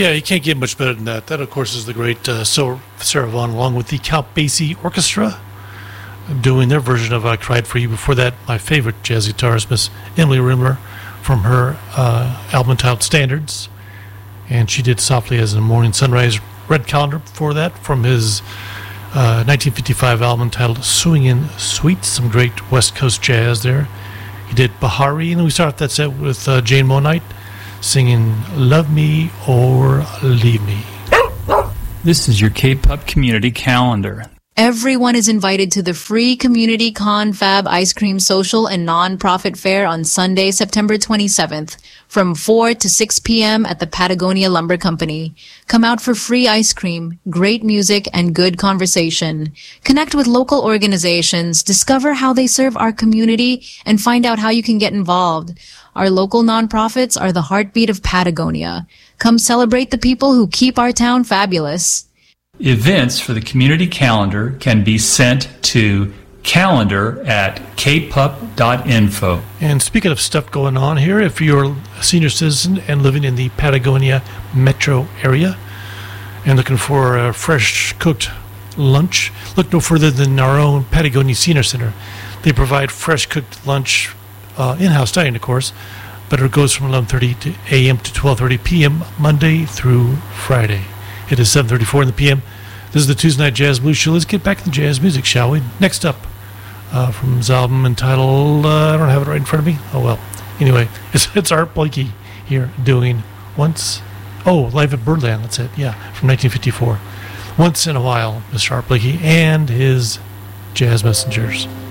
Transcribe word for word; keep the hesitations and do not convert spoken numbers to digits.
Yeah, you can't get much better than that. That, of course, is the great uh, Sarah Vaughan, along with the Count Basie Orchestra, doing their version of I Cried For You. Before that, my favorite jazz guitarist, Miss Emily Rimmer, from her uh, album entitled Standards. And she did Softly as a Morning Sunrise. Red Calendar before that, from his uh, nineteen fifty-five album entitled Swingin' Sweet. Some great West Coast jazz there. He did Bahari, and then we start off that set with uh, Jane Monite singing Love Me or Leave Me. This is your K-Pop Community Calendar. Everyone is invited to the free Community Confab Ice Cream Social and Nonprofit Fair on Sunday, September twenty-seventh, from four to six p.m. at the Patagonia Lumber Company. Come out for free ice cream, great music, and good conversation. Connect with local organizations, discover how they serve our community, and find out how you can get involved. Our local nonprofits are the heartbeat of Patagonia. Come celebrate the people who keep our town fabulous. Events for the community calendar can be sent to calendar at k p u p dot info. And speaking of stuff going on here, if you're a senior citizen and living in the Patagonia metro area and looking for a fresh cooked lunch, look no further than our own Patagonia Senior Center. They provide fresh cooked lunch, uh, in-house dining, of course, but it goes from eleven thirty a.m. to twelve thirty p.m. Monday through Friday. It is seven thirty-four in the p m. This is the Tuesday Night Jazz Blues Show. Let's get back to the jazz music, shall we? Next up, uh, from his album entitled, uh, I don't have it right in front of me. Oh, well. Anyway, it's, it's Art Blakey here doing Once. Oh, Live at Birdland, that's it. Yeah, from nineteen fifty-four. Once in a While, Mister Art Blakey and his Jazz Messengers.